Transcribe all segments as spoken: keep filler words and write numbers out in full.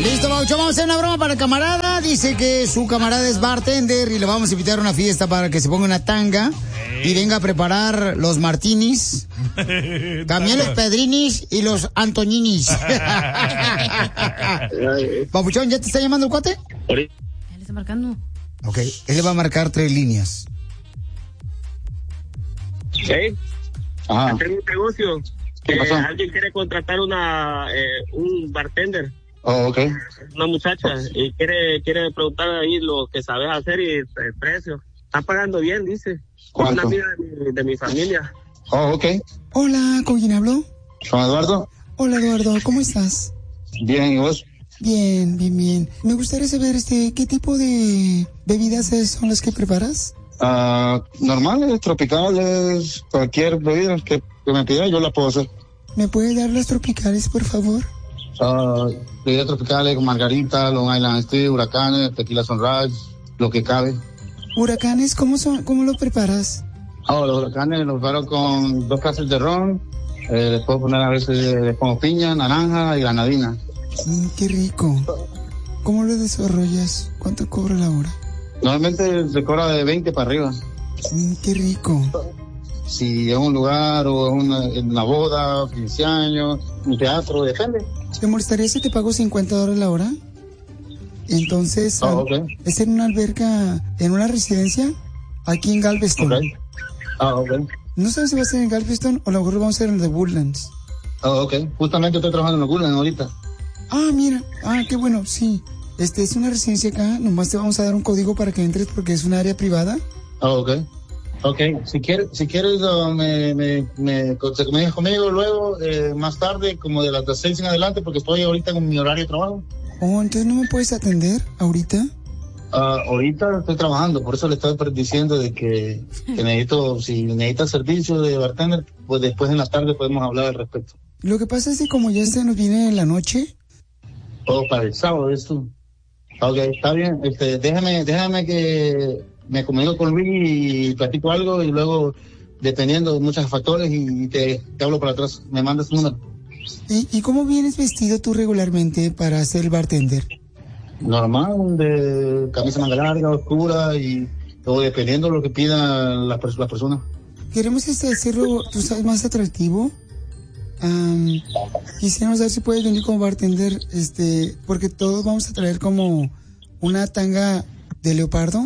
Listo, Baucho, vamos a hacer una broma para el camarada. Dice que su camarada es bartender y le vamos a invitar a una fiesta para que se ponga una tanga y venga a preparar los martinis, también los pedrinis y los antoninis. Papuchón, ¿ya te está llamando el cuate? Él está marcando. Ok, él le va a marcar tres líneas. ¿Sí? Ajá. Tengo un negocio. ¿Qué Eh, pasó? alguien quiere contratar una eh, un bartender. Oh, ok. Una muchacha y quiere quiere preguntar ahí lo que sabes hacer y el precio. Está pagando bien, dice. ¿Cuánto? Una amiga de mi, de mi familia. Oh, ok. Hola, ¿con quién hablo? ¿Con Eduardo? Hola, Eduardo, ¿cómo estás? Bien, ¿y vos? Bien, bien, bien. Me gustaría saber, este, ¿qué tipo de bebidas son las que preparas? Uh, normales, tropicales, cualquier bebida que, que me pida, yo la puedo hacer. ¿Me puede dar las tropicales, por favor? Uh, bebidas tropicales con margarita, Long Island Steel, huracanes, tequila Sunrise, lo que cabe. ¿Huracanes? ¿Cómo son? ¿Cómo lo preparas? Oh, los huracanes los preparo con dos clases de ron, eh, les puedo poner a veces, les pongo piña, naranja y granadina. Mm, qué rico. ¿Cómo lo desarrollas? ¿Cuánto cobra la hora? Normalmente se cobra de veinte para arriba. Mm, qué rico. Si es un lugar o es una, en una boda, quince años, un teatro, depende. ¿Te molestaría si te pago cincuenta dólares la hora? Entonces, Oh, okay. ¿es en una alberca, en una residencia? Aquí en Galveston. Okay. Ah, ok. No sé si va a ser en Galveston o a lo mejor vamos a hacer en el de Woodlands. Ah, ok. Justamente estoy trabajando en los Woodlands ahorita. Ah, mira. Ah, qué bueno, sí. Este es una residencia acá. Nomás te vamos a dar un código para que entres porque es un área privada. Ah, ok. Ok. Si quieres, si quieres, uh, me, me, me, te comunicas conmigo luego, eh, más tarde, como de las seis en adelante, porque estoy ahorita con mi horario de trabajo. Oh, entonces no me puedes atender ahorita. Uh, ahorita estoy trabajando, por eso le estoy diciendo de que, que necesito, si necesitas servicio de bartender, pues después en la tarde podemos hablar al respecto. Lo que pasa es que como ya se nos viene en la noche. Oh, para el sábado, esto. Ok, está bien. Este, déjame, déjame que me comunico con Luis y platico algo y luego, dependiendo de muchos factores, y te, te hablo para atrás. Me mandas un número. ¿Y, ¿Y cómo vienes vestido tú regularmente para ser el bartender? Normal, de camisa manga larga, oscura, y todo dependiendo de lo que pidan las, las personas. Queremos este, hacerlo, tú sabes, más atractivo. Um, quisiéramos saber si puedes venir como bartender, este, porque todos vamos a traer como una tanga de leopardo.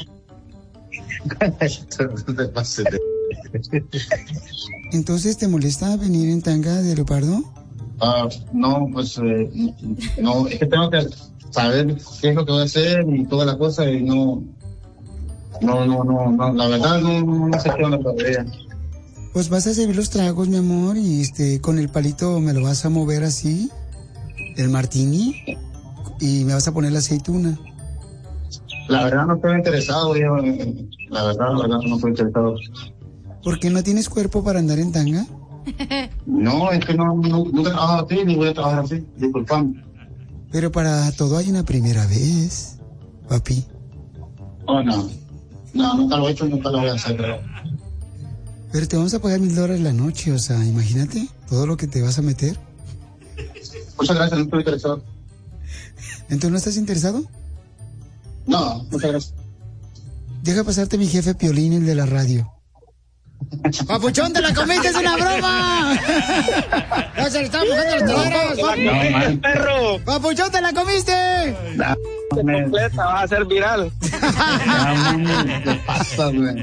Entonces, ¿te molesta venir en tanga de leopardo? Ah, no, pues, eh, no, es que tengo que saber qué es lo que voy a hacer y todas las cosas y no, no, no, no, no la verdad no, no, no sé qué onda todavía. Pues vas a servir los tragos, mi amor, y este, con el palito me lo vas a mover así, el martini, y me vas a poner la aceituna. La verdad no estoy interesado, yo, la verdad, la verdad no estoy interesado. ¿Por qué no tienes cuerpo para andar en tanga? No, es que no, no, nunca he trabajado así, ni voy a trabajar así, disculpame. Pero para todo hay una primera vez, papi. Oh, no, no, nunca lo he hecho y nunca lo voy a hacer, pero... Pero te vamos a pagar mil dólares la noche, o sea, imagínate todo lo que te vas a meter. Muchas gracias, no estoy interesado. ¿Entonces no estás interesado? No, muchas gracias. Deja pasarte mi jefe Piolín, el de la radio. ¡Papuchón, te la comiste, es una broma! ¡Ya se le están mojando las teleras! ¡No, no, perro! ¡Papuchón, te la comiste! No, completa, vas a ser viral. ¿Qué pasa, güey?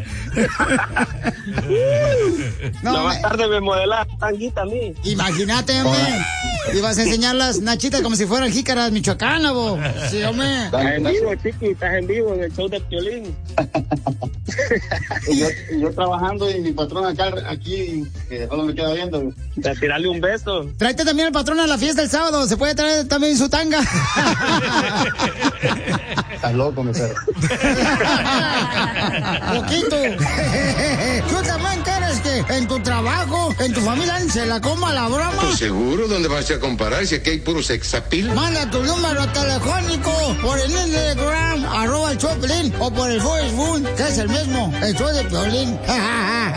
No, no, más tarde me modelas tanguita a mí. Imagínate, hombre. Ibas a enseñar las nachitas como si fueran jícaras michoacanas, bo. Sí, hombre. Estás en vivo, chiqui, estás en vivo en el show de Piolín. y, yo, y yo trabajando y mi patrón acá, aquí, que solo me queda viendo. De tirarle un beso. Tráete también al patrón a la fiesta el sábado. Se puede traer también su tanga. Estás loco, mi perro. Poquito. ¿Tú también quieres que en tu trabajo, en tu familia, se la coma la broma? Pues seguro, ¿dónde vas a comparar si aquí hay puro sexapil? Manda tu número telefónico por el Instagram, arroba el show de Piolín, o por el Facebook, que es el mismo, el show de Piolín.